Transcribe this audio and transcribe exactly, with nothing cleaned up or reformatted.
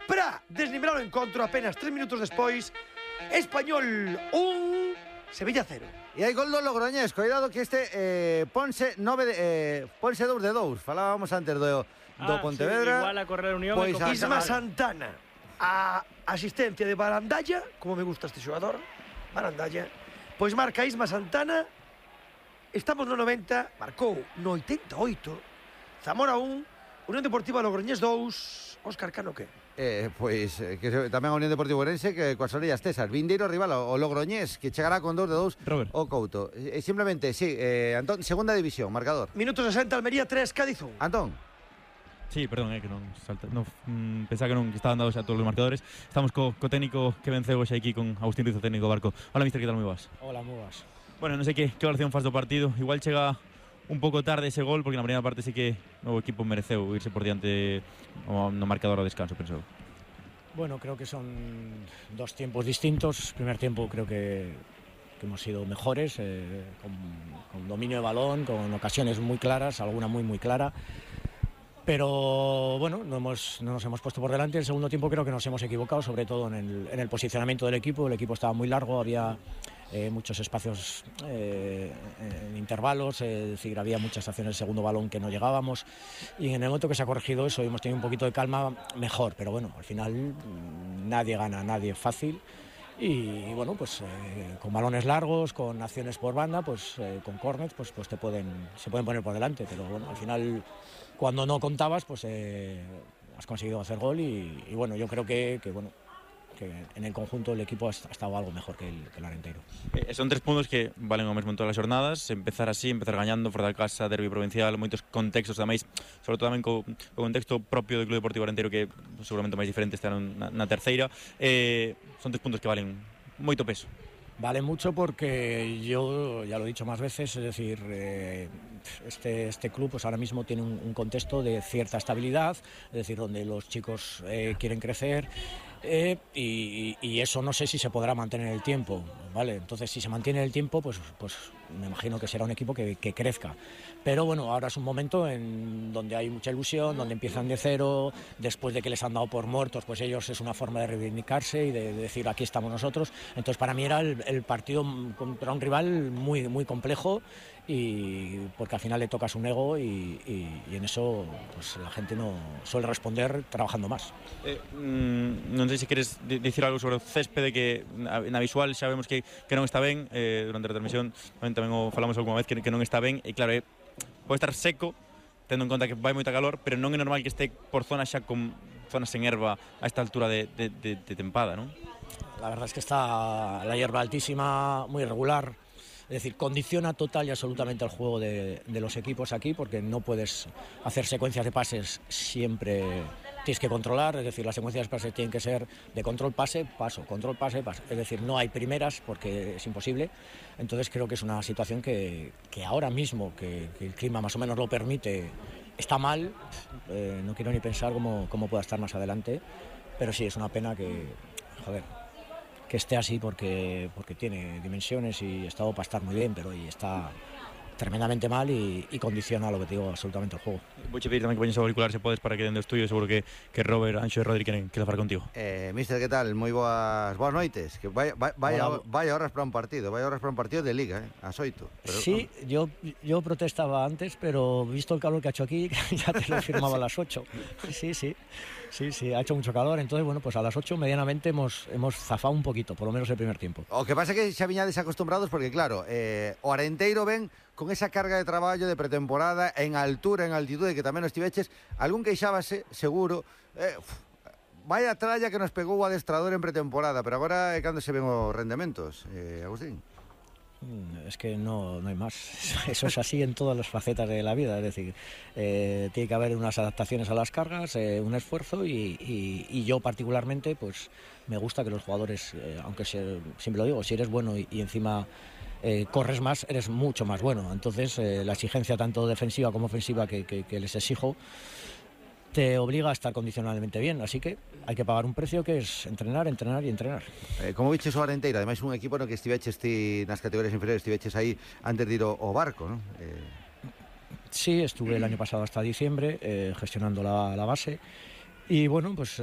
para desnivelar o encontro apenas tres minutos despois. Español un, Sevilla cero. E hai gol do Logroñés, cuidado que este eh, Ponce nove de, eh, Ponce dous de dous. Falábamos antes do, do ah, Pontevedra. Sí, igual a correr Unión. Pois Pues Isma Santana, a asistencia de Barandalla, como me gusta este xogador, Barandalla, pois marca Isma Santana. Estamos no noventa, marcou no oitenta e oito, Zamora un, Unión Deportiva Logroñés dous, Óscar Cano que? Eh, pois eh, que se, tamén a Unión Deportiva Ourense que coas orellas tesas, vindeiro rival o, o Logroñés que chegará con dous de dous o Couto. E eh, simplemente, sí, eh, Antón, segunda división, marcador. Minuto sesenta, Almería tres, Cádiz un. Antón. Sí, perdón, é eh, que non salta, non, mm, pensaba que non que estaban dados a todos os marcadores. Estamos co, co técnico que venceu hoxe aquí con Agustín Ruiz, o técnico do Barco. Hola, mister, que tal, moi vas? Hola, moi vas. Bueno, non sei que, que oración faz do partido. Igual chega un pouco tarde ese gol, porque na primeira parte sí que o equipo mereceu irse por diante no marcador ao descanso, penso. Bueno, creo que son dos tiempos distintos. Primer tiempo creo que, que hemos sido mejores, eh, con, con dominio de balón, con ocasiones muy claras, alguna muy muy clara. Pero bueno, no, hemos, no nos hemos puesto por delante. El segundo tiempo creo que nos hemos equivocado, sobre todo en el, en el posicionamiento del equipo. El equipo estaba muy largo, había eh, muchos espacios eh, en intervalos, eh, es decir, había muchas acciones de segundo balón que no llegábamos. Y en el momento que se ha corregido eso, hemos tenido un poquito de calma, mejor. Pero bueno, al final nadie gana, nadie fácil. Y bueno, pues eh, con balones largos, con acciones por banda, pues eh, con corners, pues, pues te pueden, se pueden poner por delante. Pero bueno, al final, cuando no contabas, pues eh, has conseguido hacer gol y, y bueno, yo creo que, que bueno que en el conjunto el equipo ha estado algo mejor que el, que el Arenteiro. Eh, son tres puntos que valen o mesmo en todas as jornadas. Empezar así, empezar gañando fora da casa, derbi provincial, moitos contextos tamén, sobre todo tamén co, co contexto propio do Club Deportivo Arenteiro, que seguramente máis diferente está na, na terceira. Eh, son tres puntos que valen moito peso. Vale mucho porque yo ya lo he dicho más veces, es decir, eh, este, este club pues ahora mismo tiene un, un contexto de cierta estabilidad, es decir, donde los chicos eh, quieren crecer. Eh, y, y eso no sé si se podrá mantener en el tiempo, ¿vale? Entonces, si se mantiene en el tiempo, pues, pues me imagino que será un equipo que, que crezca. Pero bueno, ahora es un momento en donde hay mucha ilusión, donde empiezan de cero, después de que les han dado por muertos, pues ellos es una forma de reivindicarse y de, de decir aquí estamos nosotros. Entonces, para mí era el, el partido contra un rival muy, muy complejo, y porque al final le tocas un ego y, y, y en eso pues la gente no suele responder trabajando más. Eh, mm, non sei se queres dicir algo sobre o céspede, que na, na visual xa vemos que, que non está ben, eh, durante a transmisión tamén, tamén o falamos alguma vez que, que non está ben, e claro, eh, pode estar seco tendo en conta que vai moita calor, pero non é normal que este por zona xa con zonas en herba a esta altura de, de, de, de tempada, non? La verdad es que está la hierba altísima, muy irregular. Es decir, condiciona total y absolutamente el juego de, de los equipos aquí, porque no puedes hacer secuencias de pases siempre, tienes que controlar, es decir, las secuencias de pases tienen que ser de control, pase, paso, control, pase, paso. Es decir, no hay primeras porque es imposible. Entonces creo que es una situación que, que ahora mismo, que, que el clima más o menos lo permite, está mal. Eh, no quiero ni pensar cómo, cómo pueda estar más adelante, pero sí, es una pena que, joder, que esté así porque, porque tiene dimensiones y estado para estar muy bien, pero hoy está tremendamente mal y, y condiciona lo que te digo absolutamente el juego. Vou che pedir tamén que poñes o auricular se podes para que dende o estudio, seguro que, que Robert, Anxo e Rodri queren, queren falar contigo. Eh, mister, que tal? Moi boas boas noites. Que vaya, vaya, vaya horas para un partido, vaya horas para un partido de Liga, eh, ás oito. Pero, sí, oh. yo, yo protestaba antes, pero visto el calor que ha hecho aquí, ya te lo firmaba a las ocho. Sí, sí. Sí, sí, ha hecho mucho calor, entonces, bueno, pues a las ocho medianamente hemos, hemos zafado un poquito, por lo menos el primer tiempo. O que pasa é que xa viñades acostumbrados porque, claro, eh, o Arenteiro ven con esa carga de traballo de pretemporada en altura, en altitude, que tamén nos tiveches, algún queixábase, seguro, eh, uf, vaya tralla que nos pegou o adestrador en pretemporada, pero agora é cando se ven os rendementos, eh, Agustín. Es que no, no hay más. Eso es así en todas las facetas de la vida. Es decir, eh, tiene que haber unas adaptaciones a las cargas, eh, un esfuerzo y, y, y yo particularmente pues me gusta que los jugadores, eh, aunque se, siempre lo digo, si eres bueno y, y encima eh, corres más, eres mucho más bueno. Entonces eh, la exigencia tanto defensiva como ofensiva que, que, que les exijo te obliga a estar condicionalmente bien, así que hai que pagar un precio que es entrenar, entrenar e entrenar. Eh, como viches o Arenteiro, ademais un equipo no que estiveches ti nas categorías inferiores, estiveches aí antes de ir ao Barco, ¿no? Eh... Sí, estuve el año pasado hasta diciembre eh, gestionando la, la base y bueno, pues